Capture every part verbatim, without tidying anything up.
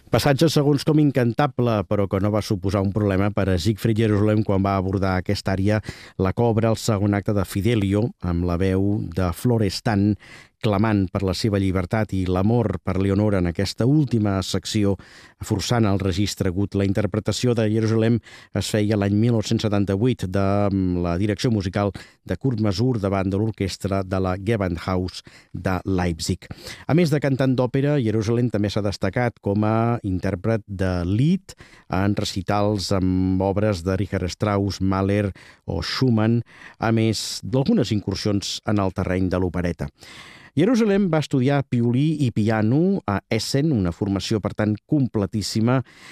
Passatge segons com incantable, però que no va suposar un problema per a Siegfried Jerusalem quan va abordar aquesta àrea La Cobra, el segon acte de Fidelio, amb la veu de Florestan, clamant per la seva llibertat i l'amor per Leonora en aquesta última secció, forçant el registre agut. La interpretació de Jerusalem es feia l'any mil nou-cents setanta-vuit de la direcció musical de Kurt Masur davant de l'orquestra de la Gewandhaus de Leipzig. A més de cantant d'òpera, Jerusalem també s'ha destacat com a intèrpret de Lied en recitals amb obres de Richard Strauss, Mahler o Schumann, a més d'algunes incursions en el terreny de l'opereta. Jerusalem va estudiar violí i piano a Essen, una formació, per tant, completíssima,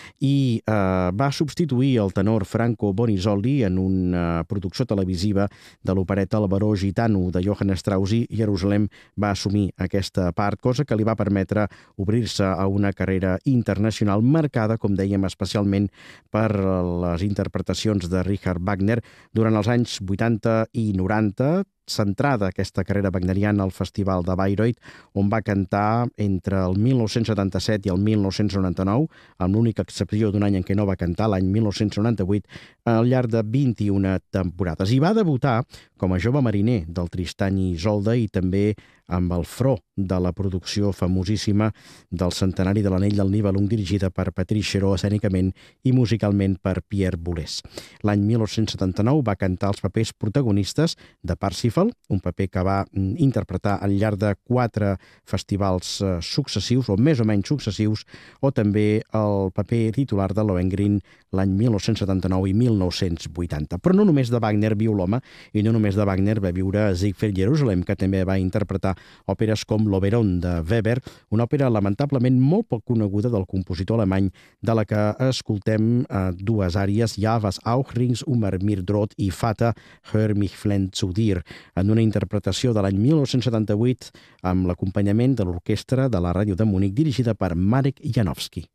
i eh, va substituir el tenor Franco Bonisoli en una producció televisiva de l'opereta El baró gitano de Johann Strauss, i Jerusalem va assumir aquesta part, cosa que li va permetre obrir-se a una carrera internacional marcada, com dèiem, especialment per les interpretacions de Richard Wagner durant els anys vuitanta i noranta, centrada aquesta carrera wagneriana al Festival de Bayreuth, on va cantar entre el mil nou-cents setanta-set i el mil nou-cents noranta-nou, amb l'única excepció d'un any en què no va cantar, l'any mil nou-cents noranta-vuit, al llarg de vint-i-una temporades. I va debutar com a jove mariner del Tristany i Isolde i també amb el Fro de la producció famosíssima del centenari de l'Anell del Nibelung, dirigida per Patrice Chéreau, escènicament i musicalment per Pierre Boulez. L'any mil nou-cents setanta-nou va cantar els papers protagonistes de Parsifal, un paper que va interpretar al llarg de quatre festivals successius, o més o menys successius, o també el paper titular de Lohengrin l'any mil nou-cents setanta-nou i mil nou-cents vuitanta. Però no només de Wagner viu l'home, i no només de Wagner va viure Siegfried Jerusalem, que també va interpretar òperes com l'Oberon de Weber, una òpera lamentablement molt poc coneguda del compositor alemany, de la que escoltem eh, dues àries, Ja was auch rings um mir droht i Vater, hör mich flehend zu dir, en una interpretació de l'any mil nou-cents setanta-vuit amb l'acompanyament de l'orquestra de la ràdio de Munic, dirigida per Marek Janowski.